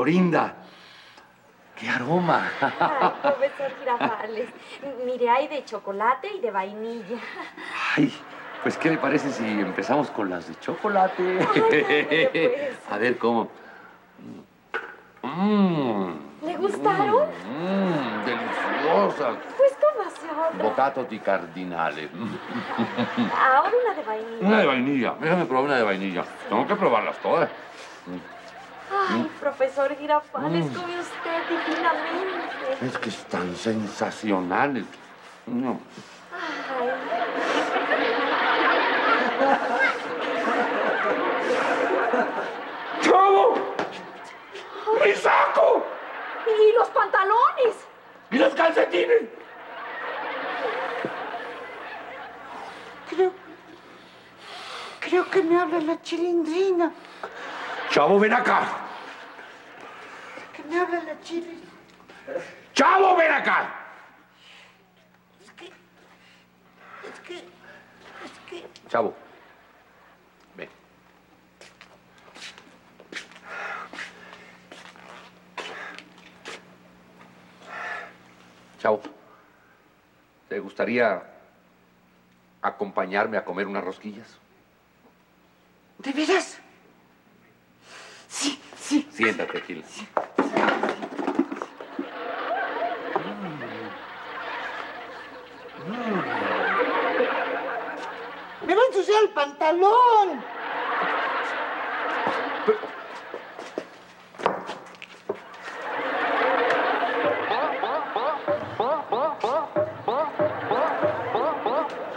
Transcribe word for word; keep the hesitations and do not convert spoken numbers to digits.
Clorinda. ¡Qué aroma! Ay, profesor Girafales. Mire, hay de chocolate y de vainilla. Ay, pues, ¿qué le parece si empezamos con las de chocolate? Ay, pues. A ver, ¿cómo? Mmm. ¿Le gustaron? Mmm, deliciosas. Pues cómase otra. Bocato di cardinale. Ahora una de vainilla. Una de vainilla. Déjame probar una de vainilla. Tengo que probarlas todas. Ay, profesor Girafales, Mm. come usted divinamente. Es que están sensacionales. No. Ay. ¡Chavo! ¡Mi saco! ¿Y los pantalones? ¡Y los calcetines! Creo... Creo que me habla la Chilindrina. ¡Chavo, ven acá! Que me habla la Chilindrina. ¡Chavo, ven acá! Es que... Es que... Es que... Chavo, ven. Chavo, ¿te gustaría acompañarme a comer unas rosquillas? ¿De veras? Sí, sí. Siéntate, Gil. Me va a ensuciar el pantalón.